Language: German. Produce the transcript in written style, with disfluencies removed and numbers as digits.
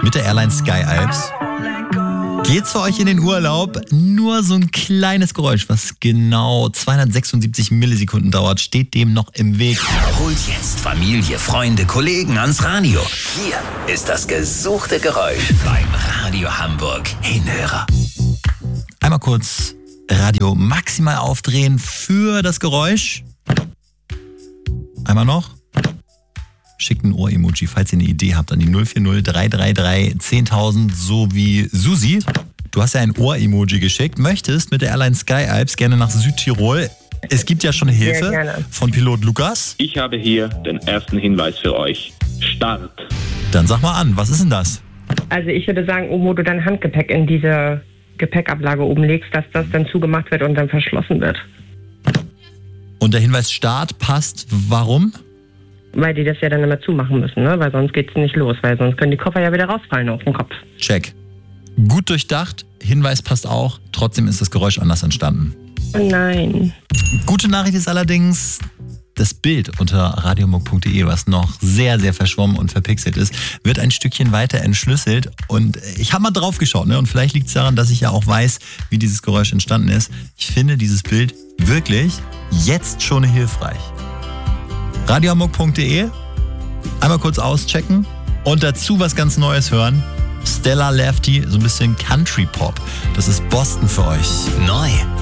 mit der Airline Sky Alps. Geht's für euch in den Urlaub? Nur so ein kleines Geräusch, was genau 276 Millisekunden dauert, steht dem noch im Weg. Holt jetzt Familie, Freunde, Kollegen ans Radio. Hier ist das gesuchte Geräusch beim Radio Hamburg Hinhörer. Einmal kurz Radio maximal aufdrehen für das Geräusch. Einmal noch. Schickt ein Ohr-Emoji, falls ihr eine Idee habt, an die 040 333 10.000, so wie Susi. Du hast ja ein Ohr-Emoji geschickt, möchtest mit der Airline Sky Alps gerne nach Südtirol. Es gibt ja schon Hilfe von Pilot Lukas. Ich habe hier den ersten Hinweis für euch. Start. Dann sag mal an, was ist denn das? Also ich würde sagen, wo du dein Handgepäck in diese Gepäckablage oben legst, dass das dann zugemacht wird und dann verschlossen wird. Und der Hinweis Start passt, warum? Weil die das ja dann immer zumachen müssen, ne? Weil sonst geht's nicht los, weil sonst können die Koffer ja wieder rausfallen auf den Kopf. Check. Gut durchdacht, Hinweis passt auch, trotzdem ist das Geräusch anders entstanden. Oh nein. Gute Nachricht ist allerdings, das Bild unter radiomog.de, was noch sehr, sehr verschwommen und verpixelt ist, wird ein Stückchen weiter entschlüsselt. Und ich habe mal drauf geschaut, ne? Und vielleicht liegt es daran, dass ich ja auch weiß, wie dieses Geräusch entstanden ist. Ich finde dieses Bild wirklich jetzt schon hilfreich. radiomog.de, einmal kurz auschecken und dazu was ganz Neues hören. Stella Lefty, so ein bisschen Country Pop. Das ist Boston für euch. Neu